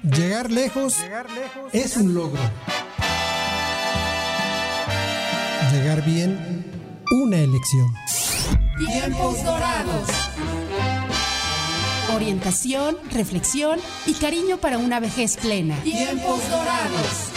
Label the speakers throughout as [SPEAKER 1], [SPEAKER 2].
[SPEAKER 1] Llegar lejos es un logro. Llegar bien, una elección.
[SPEAKER 2] Tiempos dorados. Orientación, reflexión y cariño para una vejez plena. Tiempos dorados.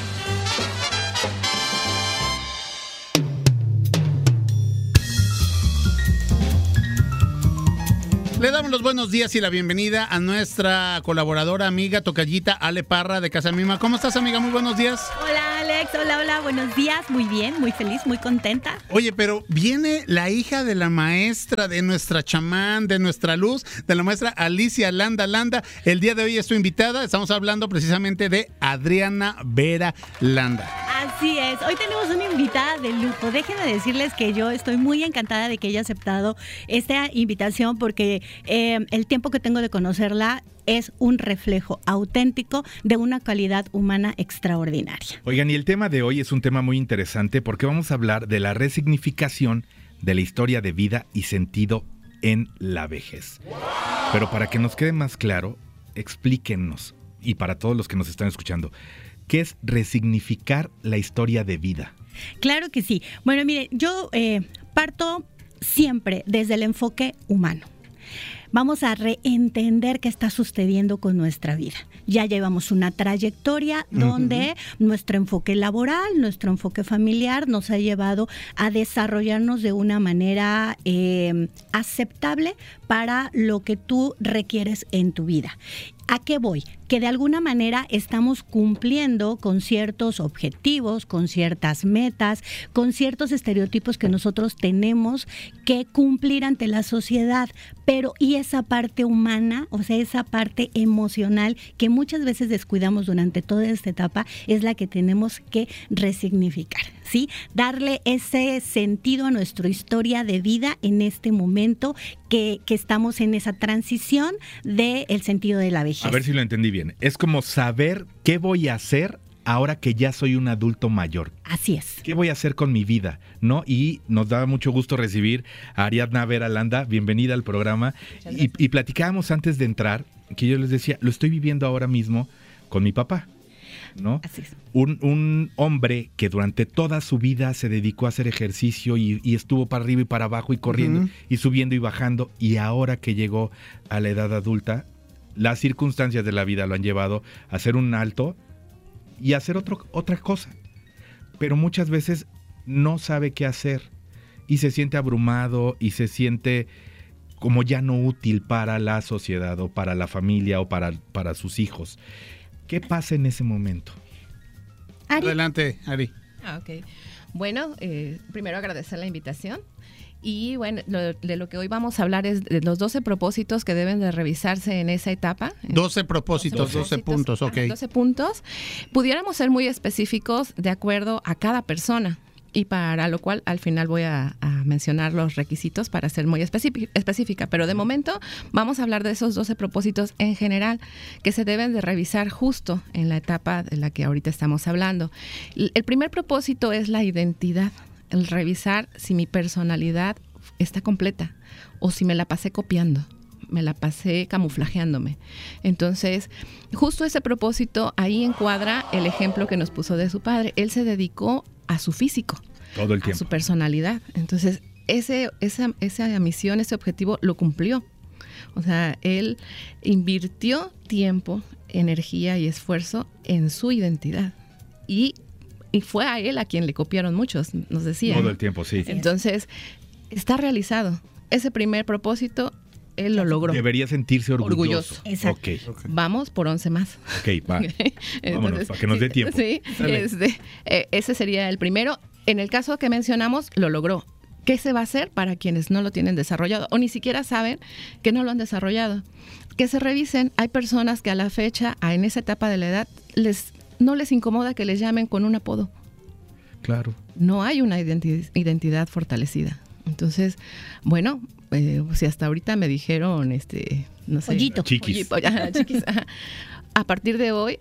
[SPEAKER 3] Le damos los buenos días y la bienvenida a nuestra colaboradora, amiga, tocallita, Ale Parra de Casa Mima. ¿Cómo estás, amiga? Muy buenos días.
[SPEAKER 4] Hola, Alex. Hola, buenos días. Muy bien, muy feliz, muy contenta.
[SPEAKER 3] Oye, pero viene la hija de la maestra, de nuestra chamán, de nuestra luz, de la maestra Alicia Landa. El día de hoy es tu invitada. Estamos hablando precisamente de Adriana Vera Landa.
[SPEAKER 4] Así es. Hoy tenemos una invitada de lujo. Déjenme decirles que yo estoy muy encantada de que haya aceptado esta invitación porque el tiempo que tengo de conocerla es un reflejo auténtico de una calidad humana extraordinaria.
[SPEAKER 5] Oigan, y el tema de hoy es un tema muy interesante porque vamos a hablar de la resignificación de la historia de vida y sentido en la vejez. Pero para que nos quede más claro, explíquenos, y para todos los que nos están escuchando, ¿qué es resignificar la historia de vida?
[SPEAKER 4] Claro que sí. Bueno, miren, yo parto siempre desde el enfoque humano. Vamos a reentender qué está sucediendo con nuestra vida. Ya llevamos una trayectoria donde nuestro enfoque laboral, nuestro enfoque familiar nos ha llevado a desarrollarnos de una manera aceptable para lo que tú requieres en tu vida. ¿A qué voy? Que de alguna manera estamos cumpliendo con ciertos objetivos, con ciertas metas, con ciertos estereotipos que nosotros tenemos que cumplir ante la sociedad, pero y esa parte humana, o sea, esa parte emocional que muchas veces descuidamos durante toda esta etapa es la que tenemos que resignificar, ¿sí? Darle ese sentido a nuestra historia de vida en este momento que estamos en esa transición del sentido de la vejez.
[SPEAKER 5] A ver si lo entendí bien. Es como saber qué voy a hacer ahora que ya soy un adulto mayor.
[SPEAKER 4] Así es.
[SPEAKER 5] ¿Qué voy a hacer con mi vida? ¿No? Y nos da mucho gusto recibir a Adriana Vera Landa. Bienvenida al programa. Y platicábamos antes de entrar que yo les decía, lo estoy viviendo ahora mismo con mi papá, ¿no?
[SPEAKER 4] Así es.
[SPEAKER 5] Un hombre que durante toda su vida se dedicó a hacer ejercicio y estuvo para arriba y para abajo y corriendo y subiendo y bajando, y ahora que llegó a la edad adulta, las circunstancias de la vida lo han llevado a hacer un alto y a hacer otra cosa. Pero muchas veces no sabe qué hacer y se siente abrumado y se siente como ya no útil para la sociedad o para la familia o para sus hijos. ¿Qué pasa en ese momento?
[SPEAKER 4] Ari.
[SPEAKER 3] Adelante, Ari.
[SPEAKER 6] Ok. Bueno, primero agradecer la invitación. Y bueno, de lo que hoy vamos a hablar es de los 12 propósitos que deben de revisarse en esa etapa.
[SPEAKER 3] 12 propósitos, 12 puntos, ok.
[SPEAKER 6] 12 puntos. Pudiéramos ser muy específicos de acuerdo a cada persona. Y para lo cual al final voy a mencionar los requisitos para ser muy específica. Pero de momento vamos a hablar de esos 12 propósitos en general que se deben de revisar justo en la etapa de la que ahorita estamos hablando. El primer propósito es la identidad. El revisar si mi personalidad está completa o si me la pasé copiando, me la pasé camuflajeándome. Entonces, justo ese propósito ahí encuadra el ejemplo que nos puso de su padre. Él se dedicó a su físico,
[SPEAKER 5] todo el tiempo,
[SPEAKER 6] a su personalidad. Entonces, esa misión, ese objetivo lo cumplió. O sea, él invirtió tiempo, energía y esfuerzo en su identidad. Y fue a él a quien le copiaron muchos, nos decían.
[SPEAKER 5] Todo el tiempo, sí.
[SPEAKER 6] Entonces, está realizado. Ese primer propósito, él lo logró.
[SPEAKER 5] Debería sentirse orgulloso.
[SPEAKER 4] Exacto.
[SPEAKER 5] Okay.
[SPEAKER 6] Vamos por 11 más.
[SPEAKER 5] Ok, va. Vámonos, para que nos dé tiempo.
[SPEAKER 6] Sí, ese sería el primero. En el caso que mencionamos, lo logró. ¿Qué se va a hacer para quienes no lo tienen desarrollado o ni siquiera saben que no lo han desarrollado? Que se revisen. Hay personas que a la fecha, en esa etapa de la edad, no les incomoda que les llamen con un apodo.
[SPEAKER 5] Claro.
[SPEAKER 6] No hay una identidad fortalecida. Entonces, bueno, si hasta ahorita me dijeron, no sé.
[SPEAKER 4] Pollito.
[SPEAKER 5] Chiquis.
[SPEAKER 6] Chiquis. A partir de hoy...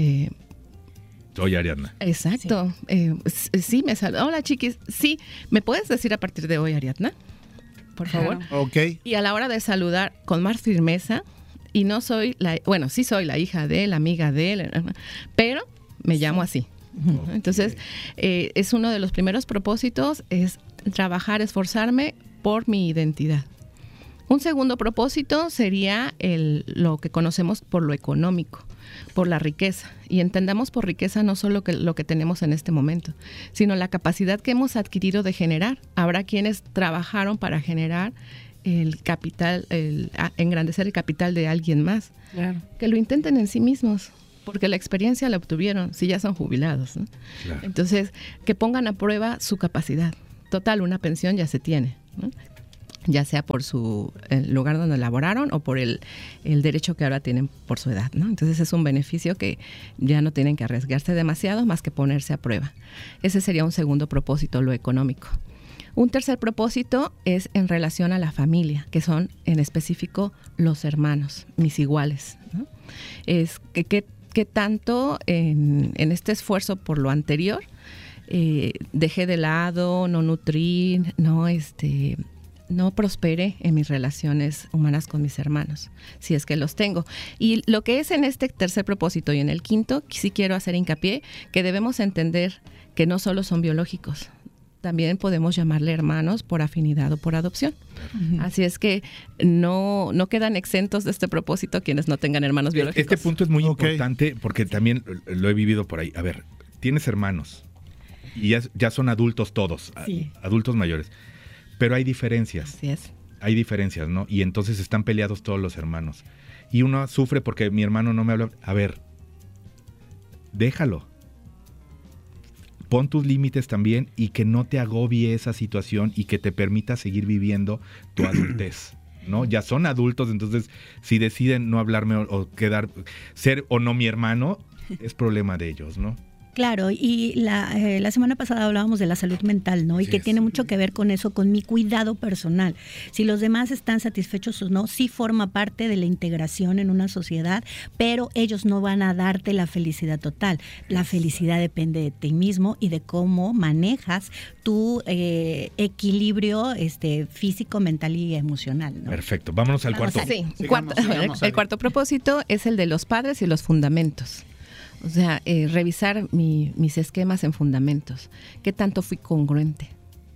[SPEAKER 5] Soy Ariadna.
[SPEAKER 6] Exacto. Sí, me saluda. Hola, chiquis. Sí, ¿me puedes decir a partir de hoy, Ariadna? Por favor.
[SPEAKER 3] Ok.
[SPEAKER 6] Y a la hora de saludar con más firmeza, Y no soy sí soy la hija de él, la amiga de él, pero me llamo así. Entonces, es uno de los primeros propósitos, es trabajar, esforzarme por mi identidad. Un segundo propósito sería lo que conocemos por lo económico, por la riqueza. Y entendamos por riqueza no solo lo que tenemos en este momento, sino la capacidad que hemos adquirido de generar. Habrá quienes trabajaron para generar el capital, engrandecer el capital de alguien más.
[SPEAKER 2] Claro.
[SPEAKER 6] Que lo intenten en sí mismos, porque la experiencia la obtuvieron, si ya son jubilados, ¿no?
[SPEAKER 5] Claro.
[SPEAKER 6] Entonces, que pongan a prueba su capacidad. Total, una pensión ya se tiene, ¿no? Ya sea por el lugar donde laboraron o por el derecho que ahora tienen por su edad, ¿no? Entonces es un beneficio que ya no tienen que arriesgarse demasiado más que ponerse a prueba. Ese sería un segundo propósito, lo económico. Un tercer propósito es en relación a la familia, que son en específico los hermanos, mis iguales, ¿no? Es que tanto en este esfuerzo por lo anterior dejé de lado, no nutrí, no prosperé en mis relaciones humanas con mis hermanos, si es que los tengo. Y lo que es en este tercer propósito y en el quinto, sí quiero hacer hincapié que debemos entender que no solo son biológicos, también podemos llamarle hermanos por afinidad o por adopción. Uh-huh. Así es que no quedan exentos de este propósito quienes no tengan hermanos biológicos.
[SPEAKER 5] Este punto es muy importante porque también lo he vivido por ahí. A ver, tienes hermanos y ya son adultos todos, sí, adultos mayores. Pero hay diferencias.
[SPEAKER 6] Así es.
[SPEAKER 5] Hay diferencias, ¿no? Y entonces están peleados todos los hermanos. Y uno sufre porque mi hermano no me habla. A ver, déjalo. Pon tus límites también y que no te agobie esa situación y que te permita seguir viviendo tu adultez, ¿no? Ya son adultos, entonces si deciden no hablarme o ser o no mi hermano, es problema de ellos, ¿no?
[SPEAKER 4] Claro, y la semana pasada hablábamos de la salud mental, ¿no? Y que tiene mucho que ver con eso, con mi cuidado personal. Si los demás están satisfechos o no, sí forma parte de la integración en una sociedad, pero ellos no van a darte la felicidad total. La felicidad depende de ti mismo y de cómo manejas tu equilibrio físico, mental y emocional, ¿no?
[SPEAKER 5] Perfecto, vámonos al cuarto.
[SPEAKER 6] Sí, el cuarto propósito es el de los padres y los fundamentos. O sea, revisar mis esquemas en fundamentos. ¿Qué tanto fui congruente?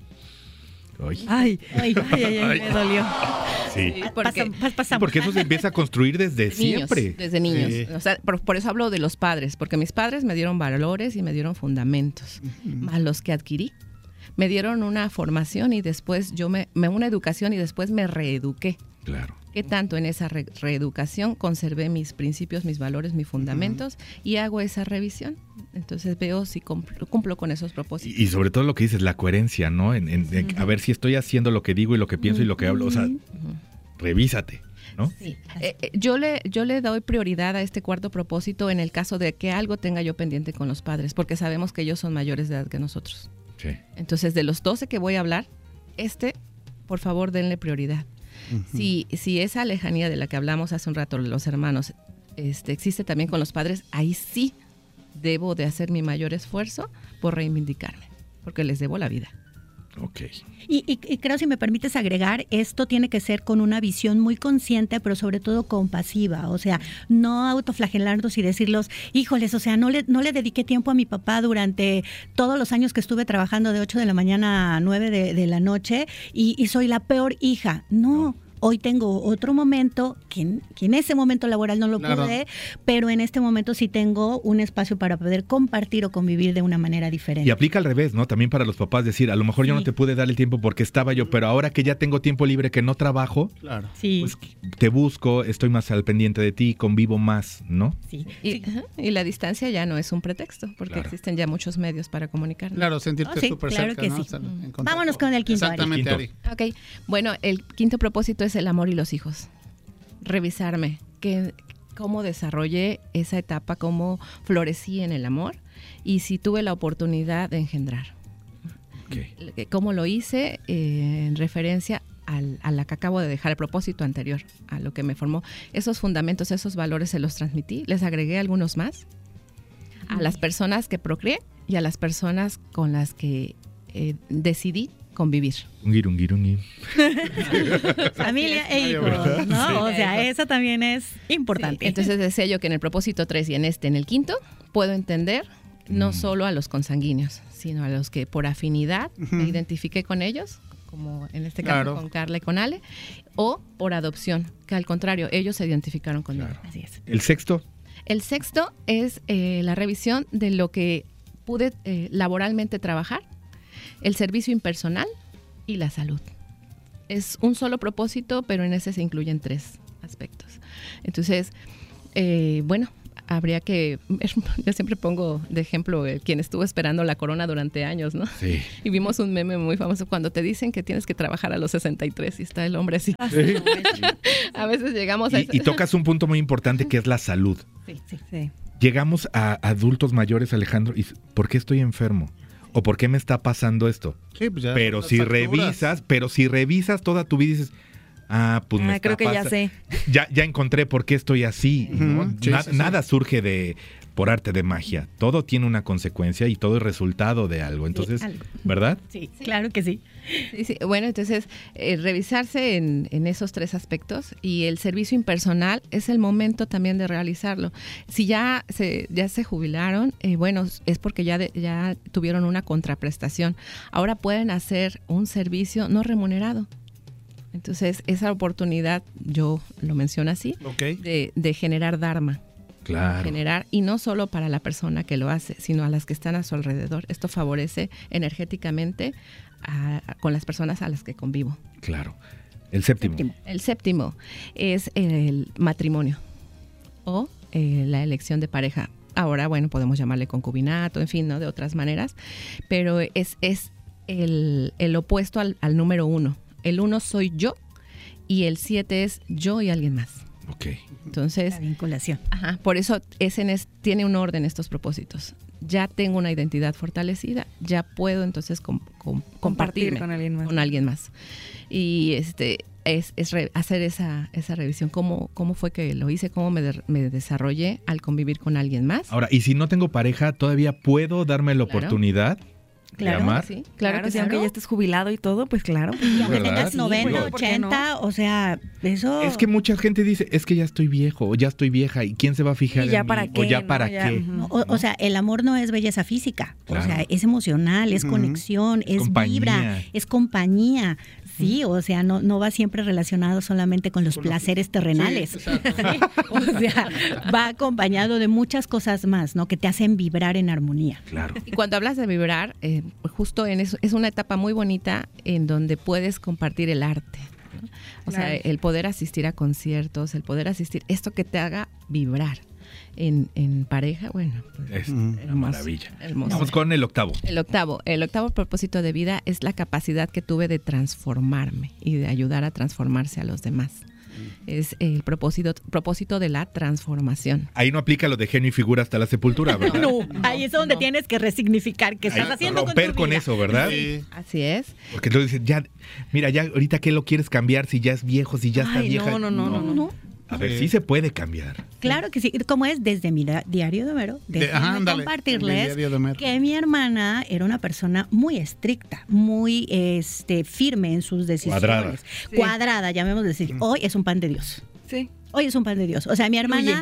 [SPEAKER 4] Ay, me dolió.
[SPEAKER 5] Sí.
[SPEAKER 4] Pasamos.
[SPEAKER 5] Porque eso se empieza a construir desde siempre.
[SPEAKER 6] Desde niños.
[SPEAKER 5] Sí.
[SPEAKER 6] O sea, por eso hablo de los padres, porque mis padres me dieron valores y me dieron fundamentos, más los que adquirí. Me dieron una formación y después una educación y después me reeduqué.
[SPEAKER 5] Claro.
[SPEAKER 6] ¿Qué tanto en esa reeducación conservé mis principios, mis valores, mis fundamentos y hago esa revisión? Entonces veo si cumplo con esos propósitos.
[SPEAKER 5] Y sobre todo lo que dices, la coherencia, ¿no? A ver si estoy haciendo lo que digo y lo que pienso y lo que hablo. O sea, revísate, ¿no?
[SPEAKER 6] Sí. Yo le doy prioridad a este cuarto propósito en el caso de que algo tenga yo pendiente con los padres, porque sabemos que ellos son mayores de edad que nosotros.
[SPEAKER 5] Sí.
[SPEAKER 6] Entonces, de los 12 que voy a hablar, por favor, denle prioridad. Uh-huh. Si esa lejanía de la que hablamos hace un rato, los hermanos, existe también con los padres, ahí sí debo de hacer mi mayor esfuerzo por reivindicarme, porque les debo la vida.
[SPEAKER 5] Ok.
[SPEAKER 4] Y creo, si me permites agregar, esto tiene que ser con una visión muy consciente, pero sobre todo compasiva. O sea, no autoflagelarnos y decirlos, híjoles, o sea, no le dediqué tiempo a mi papá durante todos los años que estuve trabajando de 8 de la mañana a 9 de la noche y soy la peor hija. No. Hoy tengo otro momento que en ese momento laboral no lo pude, pero en este momento sí tengo un espacio para poder compartir o convivir de una manera diferente.
[SPEAKER 5] Y aplica al revés, ¿no? También para los papás decir, a lo mejor yo no te pude dar el tiempo porque estaba yo, pero ahora que ya tengo tiempo libre, que no trabajo, pues te busco, estoy más al pendiente de ti, convivo más, ¿no?
[SPEAKER 6] Sí. Y la distancia ya no es un pretexto, porque existen ya muchos medios para comunicarnos.
[SPEAKER 3] Claro, sentirte súper cerca,
[SPEAKER 4] que
[SPEAKER 3] ¿no?
[SPEAKER 4] Sí. Vámonos con el quinto.
[SPEAKER 3] Exactamente, Ari.
[SPEAKER 6] Ok, bueno, el quinto propósito es el amor y los hijos. Revisarme, cómo desarrollé esa etapa, cómo florecí en el amor y si tuve la oportunidad de engendrar. Okay. Cómo lo hice en referencia a la que acabo de dejar, el propósito anterior, a lo que me formó. Esos fundamentos, esos valores se los transmití, les agregué algunos más a las personas que procreé y a las personas con las que decidí convivir.
[SPEAKER 5] Ungirungirungi.
[SPEAKER 4] Familia e hijos, ¿no? O sea, eso también es importante.
[SPEAKER 6] Sí, entonces decía yo que en el propósito 3 y en el quinto, puedo entender no solo a los consanguíneos, sino a los que por afinidad me identifiqué con ellos, como en este caso con Carla y con Ale, o por adopción, que al contrario, ellos se identificaron conmigo.
[SPEAKER 4] Así es.
[SPEAKER 5] ¿El sexto?
[SPEAKER 6] El sexto es la revisión de lo que pude laboralmente trabajar, el servicio impersonal y la salud. Es un solo propósito, pero en ese se incluyen 3 aspectos. Entonces, bueno, habría que, yo siempre pongo de ejemplo quien estuvo esperando la corona durante años, ¿no?
[SPEAKER 5] Sí.
[SPEAKER 6] Y vimos un meme muy famoso cuando te dicen que tienes que trabajar a los 63 y está el hombre así.
[SPEAKER 5] Sí.
[SPEAKER 6] A veces llegamos a...
[SPEAKER 5] Y tocas un punto muy importante que es la salud.
[SPEAKER 4] Sí.
[SPEAKER 5] Llegamos a adultos mayores, Alejandro, y ¿por qué estoy enfermo? ¿O por qué me está pasando esto?
[SPEAKER 3] Sí, pues ya
[SPEAKER 5] Pero
[SPEAKER 3] las
[SPEAKER 5] si
[SPEAKER 3] facturas.
[SPEAKER 5] revisas toda tu vida y dices, pues me
[SPEAKER 7] creo
[SPEAKER 5] está
[SPEAKER 7] que ya sé.
[SPEAKER 5] Ya encontré por qué estoy así. ¿no?
[SPEAKER 3] Ujú, sí, sí.
[SPEAKER 5] Nada surge por arte de magia. Todo tiene una consecuencia y todo es resultado de algo. Entonces,
[SPEAKER 4] algo.
[SPEAKER 5] ¿verdad?
[SPEAKER 4] Sí, claro que sí.
[SPEAKER 6] Sí. Bueno, entonces revisarse en esos 3 aspectos, y el servicio impersonal es el momento también de realizarlo. Si ya se jubilaron, bueno, es porque ya tuvieron una contraprestación. Ahora pueden hacer un servicio no remunerado. Entonces, esa oportunidad, yo lo menciono así, de generar dharma.
[SPEAKER 5] Claro.
[SPEAKER 6] Generar, y no solo para la persona que lo hace, sino a las que están a su alrededor. Esto favorece energéticamente con las personas a las que convivo.
[SPEAKER 5] Claro. El séptimo.
[SPEAKER 6] El séptimo es el matrimonio o la elección de pareja. Ahora, bueno, podemos llamarle concubinato, en fin, ¿no? De otras maneras, pero es el opuesto al número 1. El 1 soy yo y el 7 es yo y alguien más.
[SPEAKER 5] Ok.
[SPEAKER 6] Entonces,
[SPEAKER 4] La vinculación.
[SPEAKER 6] por eso tiene un orden estos propósitos. Ya tengo una identidad fortalecida, ya puedo entonces compartirme
[SPEAKER 7] con alguien más.
[SPEAKER 6] con alguien más. Y hacer esa revisión, cómo fue que lo hice, cómo me desarrollé al convivir con alguien más.
[SPEAKER 5] Ahora, y si no tengo pareja, ¿todavía puedo darme la oportunidad de amar?
[SPEAKER 6] Sí,
[SPEAKER 7] Claro que sí, aunque ya estés jubilado y todo, pues claro.
[SPEAKER 4] Y aunque
[SPEAKER 5] ¿Verdad?
[SPEAKER 4] tengas 90,
[SPEAKER 7] Sí, ¿por qué no?
[SPEAKER 4] 80, o sea, eso...
[SPEAKER 5] Es que mucha gente dice, es que ya estoy viejo o ya estoy vieja, ¿y quién se va a fijar
[SPEAKER 7] ¿Y ya
[SPEAKER 5] en mí?
[SPEAKER 7] para qué,
[SPEAKER 5] O ya
[SPEAKER 7] no?
[SPEAKER 5] para
[SPEAKER 7] Ya,
[SPEAKER 5] qué.
[SPEAKER 7] ujú.
[SPEAKER 4] O sea, el amor no es belleza física,
[SPEAKER 5] Claro.
[SPEAKER 4] o sea, es emocional, es conexión, es
[SPEAKER 5] compañía.
[SPEAKER 4] vibra, es compañía. Sí, o sea, no va siempre relacionado solamente con los placeres terrenales.
[SPEAKER 3] Sí, exacto.
[SPEAKER 4] Sí, o sea, va acompañado de muchas cosas más, ¿no? Que te hacen vibrar en armonía.
[SPEAKER 5] Claro.
[SPEAKER 6] Y cuando hablas de vibrar, justo en eso, es una etapa muy bonita en donde puedes compartir el arte, ¿no? O sea, el poder asistir a conciertos, el poder asistir, esto que te haga vibrar en pareja, bueno, pues,
[SPEAKER 5] Es una
[SPEAKER 6] hermoso,
[SPEAKER 5] maravilla.
[SPEAKER 6] hermoso.
[SPEAKER 5] Vamos con el octavo.
[SPEAKER 6] El octavo propósito de vida es la capacidad que tuve de transformarme y de ayudar a transformarse a los demás. Es el propósito de la transformación.
[SPEAKER 5] Ahí no aplica lo de genio y figura hasta la sepultura, ¿verdad?
[SPEAKER 4] No, ahí es donde tienes que resignificar qué estás
[SPEAKER 5] Ahí
[SPEAKER 4] haciendo
[SPEAKER 5] romper
[SPEAKER 4] con tu
[SPEAKER 5] con
[SPEAKER 4] vida.
[SPEAKER 5] eso, ¿verdad?
[SPEAKER 3] Sí.
[SPEAKER 6] Así es.
[SPEAKER 5] Porque tú dices, ya, mira, ya ahorita qué lo quieres cambiar si ya es viejo, si ya está
[SPEAKER 7] Ay,
[SPEAKER 5] vieja.
[SPEAKER 4] No.
[SPEAKER 5] A ver, sí se puede cambiar.
[SPEAKER 4] Claro que sí, como es desde mi diario de Homero, déjenme
[SPEAKER 3] ándale, mi
[SPEAKER 4] compartirles
[SPEAKER 3] diario de Homero.
[SPEAKER 4] que mi hermana era una persona muy estricta, muy firme en sus decisiones.
[SPEAKER 5] Cuadrada.
[SPEAKER 4] Cuadrada, llamemos decir. Hoy es un pan de Dios.
[SPEAKER 7] Sí.
[SPEAKER 4] Hoy es un pan de Dios. O sea, mi hermana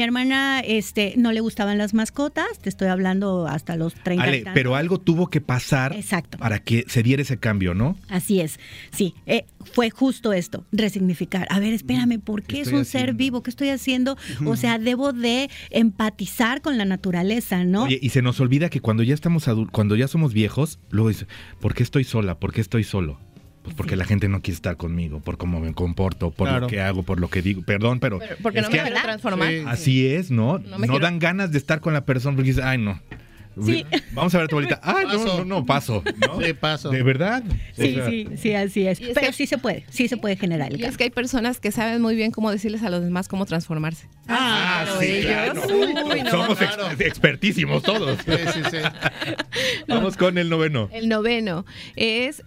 [SPEAKER 4] no le gustaban las mascotas, te estoy hablando hasta los 30 y
[SPEAKER 5] Ale,
[SPEAKER 4] tantos.
[SPEAKER 5] pero algo tuvo que pasar
[SPEAKER 4] Exacto.
[SPEAKER 5] para que se diera ese cambio, ¿no?
[SPEAKER 4] Así es, sí, fue justo esto, resignificar. A ver, espérame, ¿por qué es
[SPEAKER 5] estoy
[SPEAKER 4] un ser
[SPEAKER 5] haciendo?
[SPEAKER 4] vivo? ¿Qué estoy haciendo? O sea, debo de empatizar con la naturaleza, ¿no?
[SPEAKER 5] Oye, y se nos olvida que cuando ya estamos cuando ya somos viejos, luego dice, ¿por qué estoy sola? ¿Por qué estoy solo? Pues porque la gente no quiere estar conmigo, por cómo me comporto, por
[SPEAKER 3] Claro.
[SPEAKER 5] lo que hago, por lo que digo. Perdón, pero
[SPEAKER 6] Porque
[SPEAKER 5] es
[SPEAKER 6] no
[SPEAKER 5] que
[SPEAKER 6] me quiero transformar.
[SPEAKER 3] Sí.
[SPEAKER 5] así es, ¿no?
[SPEAKER 6] No me
[SPEAKER 5] No
[SPEAKER 6] quiero-
[SPEAKER 5] dan ganas de estar con la persona porque dices, ay, no.
[SPEAKER 4] Sí.
[SPEAKER 5] Vamos a ver a tu abuelita. Ay,
[SPEAKER 3] Paso.
[SPEAKER 5] no, paso. ¿no?
[SPEAKER 3] Sí, paso.
[SPEAKER 5] ¿De verdad?
[SPEAKER 4] Sí,
[SPEAKER 5] O sea,
[SPEAKER 4] sí, así es.
[SPEAKER 6] Y es
[SPEAKER 4] Pero
[SPEAKER 6] que-
[SPEAKER 4] sí se puede generar el
[SPEAKER 6] Y es
[SPEAKER 4] cambio.
[SPEAKER 6] que hay personas que saben muy bien cómo decirles a los demás cómo transformarse.
[SPEAKER 5] sí, claro.
[SPEAKER 7] Uy, no.
[SPEAKER 5] Somos expertísimos todos.
[SPEAKER 3] Sí, sí, sí.
[SPEAKER 5] Vamos con el noveno.
[SPEAKER 6] El noveno es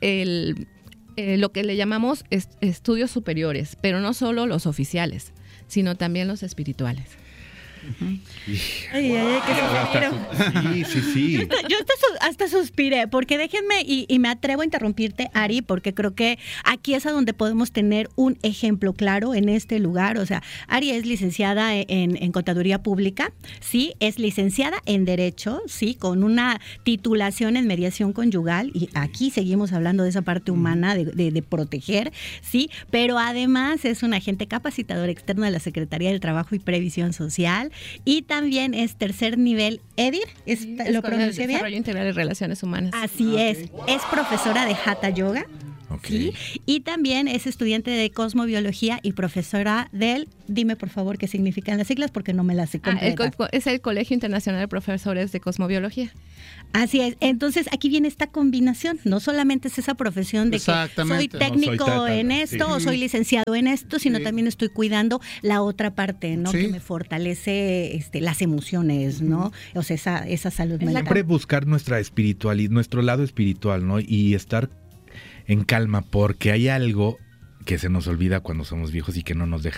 [SPEAKER 6] lo que le llamamos estudios superiores, pero no solo los oficiales, sino también los espirituales.
[SPEAKER 5] Sí.
[SPEAKER 4] Yo hasta suspiré, porque déjenme, y me atrevo a interrumpirte, Ari, porque creo que aquí es a donde podemos tener un ejemplo claro en este lugar. O sea, Ari es licenciada en Contaduría Pública, sí, es licenciada en Derecho, sí, con una titulación en Mediación Conyugal, y aquí seguimos hablando de esa parte humana de proteger, sí, pero además es un agente capacitador externo de la Secretaría del Trabajo y Previsión Social, y también es tercer nivel EDIR, ¿lo pronuncié bien?
[SPEAKER 6] Desarrollo Integral de Relaciones Humanas.
[SPEAKER 4] Así es profesora de Hatha Yoga.
[SPEAKER 5] Okay.
[SPEAKER 4] ¿Sí? Y también es estudiante de cosmobiología y profesora del, dime por favor qué significan las siglas porque no me las sé completas.
[SPEAKER 6] Es el Colegio Internacional de Profesores de Cosmobiología.
[SPEAKER 4] Así es, entonces aquí viene esta combinación, no solamente es esa profesión de que soy técnico en esto o soy licenciado en esto, sino también estoy cuidando la otra parte, ¿no? Que me fortalece las emociones, ¿no? O sea, esa salud mental.
[SPEAKER 5] Siempre buscar nuestra espiritualidad, nuestro lado espiritual, ¿no? Y estar en calma, porque hay algo que se nos olvida cuando somos viejos y que no nos deja